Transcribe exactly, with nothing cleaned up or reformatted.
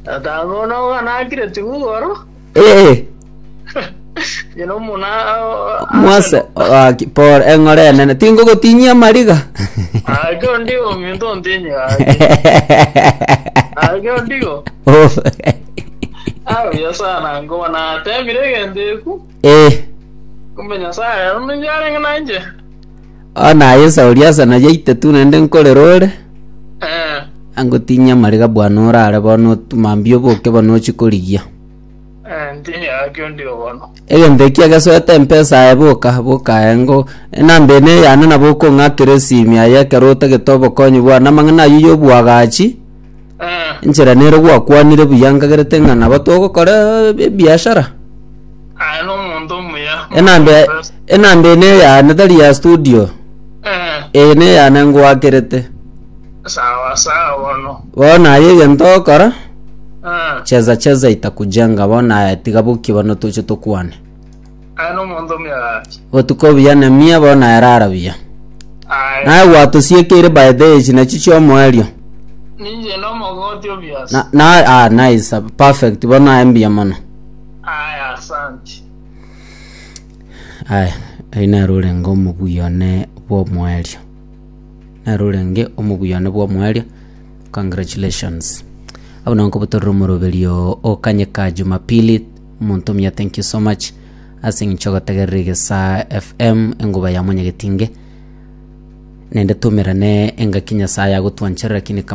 Atango no gana kire tingu goro. Eh. Yeno muna Mwase por engore nene tingo gotinya mariga. Ah, que ndigo miento ndinya. Ah, que ndigo. Oh. Ah, ya sana ngona te mire gende ku. Eh. Kumbe nyasa no njare ngana nje. Ana yesa uriasa na yeite tu nende nkorerore. Eh. Angotinya mariga bwana orare bono tumambio boke bono chikorigia. Eh, ndinya que ndigo bono. Egende kia gasoeta empesa eboka boka engo nambene yana na boko ngakire simia ya karota getobo konyi bwana mangana yuyo bwagachi. Eh. Inchera nero gwa kwanire buyanga gerete ngana batoko kora biashara. Ah, no mundo muya. Enambe enambe ne ya nadali ya studio. Eh. Ene ya nango akerete. Sawa sawa bono. Bona yeye ntokora. Ah. Cheza cheza itakujenga bona tigabuki bono tucho tukwane. Ah, no mundo muya. Otuko biyana mia bona yarara biya. Ah. Na watu siekere by the age na chicho moelio. Ninje no mogotio bias. Na na ah nice perfect bona ambia mono. Ah, asante. Ai aina rulengo mubuyone bwo moelio. Na rulenge omubuyone bwo moelio. Congratulations. Abuna nko butoro moroberio okanyeka Jumapili muntu mya thank you so much asing choga tagerige sa F M enguba ya monye getinge nende tumirane enga kinya sa ya gutwanchera kini